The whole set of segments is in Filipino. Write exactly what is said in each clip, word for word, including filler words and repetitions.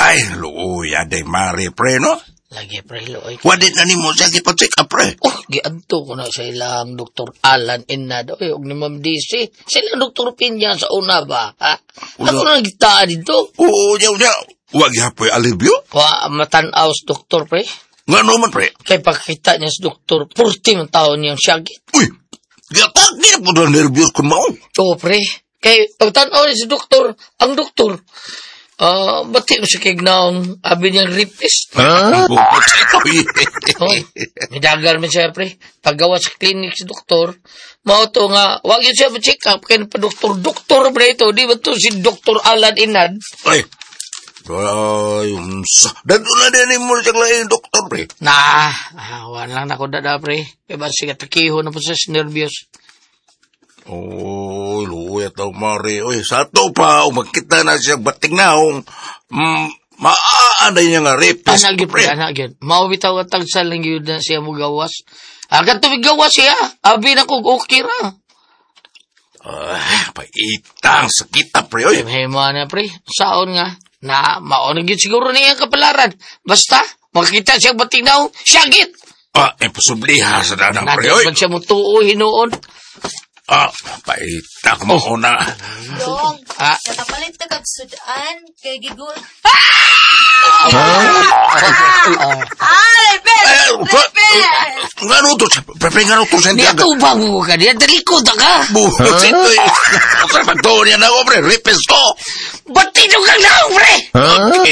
Ay, luoy, aday mare, pre, no? Lagi, pre, luoy. Wadit na ni mo siya kipa-check up, pre. Oh, gianto ko na sa ilang Doktor Alan Inad. Oy, og ni Ma'am Daisy. Sila Doktor Pinya sa una ba, ha? Ako na gitaan dito. Oo, yaw, yaw. Wag yapoy alibyo? Wa, matanaw sa doktor, pre. Nga naman, pre. Kaya pagkita niya sa doktor, purti ng taon niyang syagit. Uy, gatak niya po na nervyos kung maong. Oo, pre. Kaya pagtanaw niya sa doktor, ang doktor, ah, uh, bati mo siya kignaong abi niyang rapist. Ha? Oh, midagal man siya, pre. Paggawa sa klinik sa doktor, mauto nga, wag yun siya ma-check up, kaya pa doktor, doktor, pre, ito, di ba ito si Doktor Alan Inad? Ay, ay, umsa. Dado na din mo siyang laing doktor, pre. Nah, ah, wala lang ako dada, pre. Kaya ba siya takiho na po sa nervyos. Oh, luya tao, mare. Uy, sato pa, umakita na siya bating naong, mm, maaaday niya nga rapist. Anak yun, pre, anak yun. Maubitaw at tagsal lang yun na siya mo gawas. Agad tumig gawas siya. Abi na kong okay ra. Ah, paitang sakita, pre. Uy. Hema na, pre. Saon nga. Na, maunag yun siguro niya kapalaran. Basta, makikita siya bating naong syagit. Ah, imposibliha sa danang, pre. Uy. Nagdaman siya mo tuo hinoon. Ah, paita ko mo na. Dong, Ah. nakapalit na kagsudan kay Gigul. Ah, Lepel! Eh, Lepel! nga no to, pepe nga no to, Di Santiago. ato bango ka niya. Dalikod na ka. Buhot ito eh. Sa pagtuon niya na ako, pre. Rapist ko. Ba't tino kang naong, pre? Okay,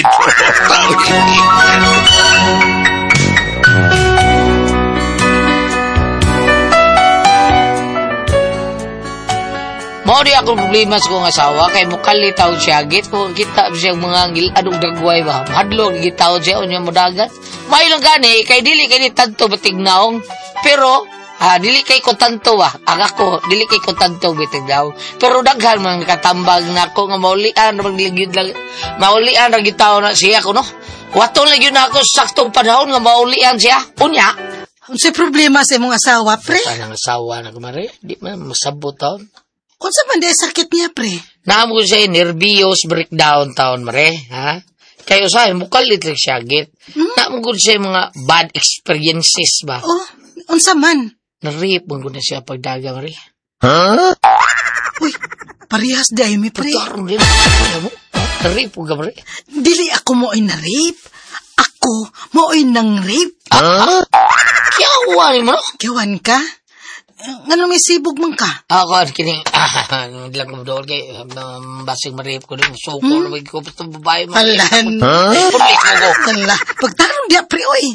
Mao di ako problema sa kong asawa kay mukalitaw siya git kung kita siya mga ngil anong dagway ba hadlog gitaw siya unya modagat may lang gani kay dili kay ni tanto batignaong pero ah dili kay ko tanto ba aga ko dili kay ko tanto bitignaw pero daghan man katambag nako nga maulian magligid lang maulian ra gitaw na siya ko no wato lang yun ako saktong panahon nga maulian siya unya Unsa problema sa imong asawa, pre? kanang asawa na kumare di man masabot taon. Unsa man di sakit niya, pre? Naamo ko siya nervyos breakdown taon mare, ha? Kayo sa mukalit lang siya git. Hmm? Naamo ko siya mga bad experiences ba? Oh, unsa man? Na-rape mo ko na siya pagdaga mare. Huh? Uy, parehas day mi, pre. Pagkaroon din. Ano mo? Na-rape mo ka mare? Dili ako mo ay na-rape. Ako mo ay nang rape. Ah? Kiyawa ni mo? Kiyawan ka? Ngano may sibog man ka? Ako, kining, ah, lang ko doon kay, um, basing ma-rape ko din, suko hmm? na ko, basta babae mo. Alan. Huh? Pulis mo ko. Ala, pagtarong diya, pre, oy.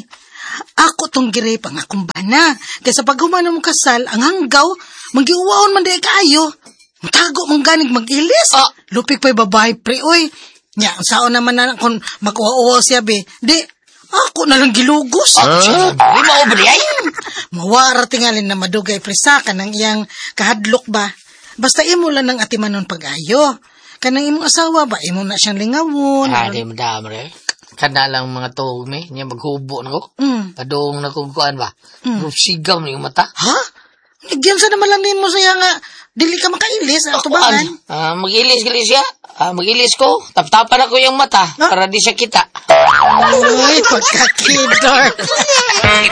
Ako tong girape ang akong bana. Kaya sa paghuman mo kasal, ang hanggaw, magiuwaon man di kayo. Mutago mong ganig mag-ilis. Ah. Lupik pa'y babae, pre, oy. Nya, ang sao naman na kung mag-uwa-uwa siya, be. Di, ako na lang gilugos. Ah, siya, di mo ba niya? Mawara tingalin na madugay prisa ka ng iyang kahadlok ba. Basta imo lang ng atimanon pag-ayo. Kanang imong asawa ba, imo na siyang lingawon. Ah, di mo dami rin. Kana lang mga tuog me, niya maghubo na ko. Mm. Padong na kung kuan ba. Mm. Sigaw na yung mata. Ha? Nagyan sa naman lang din mo saya nga, dili ka makailis, ang tubangan. Ah, mag-ilis-gilis siya. Ah, mag-ilis ko. Tap-tapan ako yung mata, huh? para di siya kita. Uy, pagkakidor.